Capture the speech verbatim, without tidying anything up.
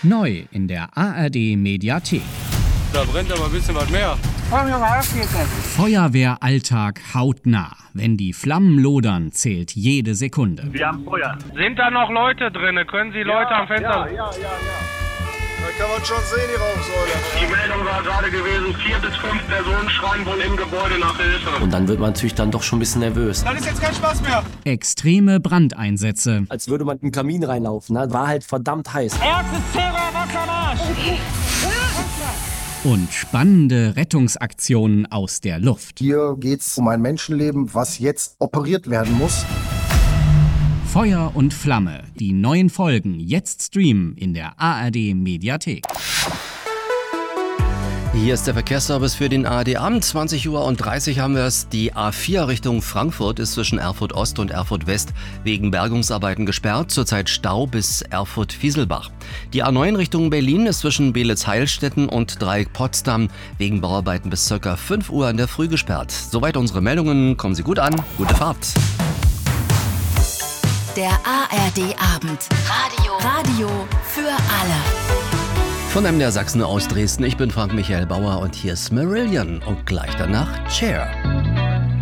Neu in der A R D Mediathek. Da brennt aber ein bisschen was mehr. Feuerwehralltag hautnah. Wenn die Flammen lodern, zählt jede Sekunde. Wir haben Feuer. Sind da noch Leute drin? Können Sie Leute ja, am Fenster... Ja, ja, ja, ja. Da kann man schon sehen, die Rauchsäule. Die Meldung war gerade gewesen, vier bis fünf Personen schreien wohl im Gebäude nach Hilfe. Und dann wird man natürlich dann doch schon ein bisschen nervös. Dann ist jetzt kein Spaß mehr. Extreme Brandeinsätze. Als würde man in den Kamin reinlaufen. Ne? War halt verdammt heiß. Erstes Terror, Wasser am Arsch! Und spannende Rettungsaktionen aus der Luft. Hier geht's um ein Menschenleben, was jetzt operiert werden muss. Feuer und Flamme. Die neuen Folgen jetzt streamen in der A R D Mediathek. Hier ist der Verkehrsservice für den A R D Abend. zwanzig Uhr dreißig haben wir es. Die A vier Richtung Frankfurt ist zwischen Erfurt Ost und Erfurt West wegen Bergungsarbeiten gesperrt. Zurzeit Stau bis Erfurt-Fieselbach. Die A neun Richtung Berlin ist zwischen Beelitz-Heilstätten und Dreieck Potsdam wegen Bauarbeiten bis ca. fünf Uhr in der Früh gesperrt. Soweit unsere Meldungen. Kommen Sie gut an. Gute Fahrt. Der A R D Abend. Radio. Radio für alle. Von M D R Sachsen aus Dresden. Ich bin Frank Michael Bauer und hier ist Marillion und gleich danach Cher.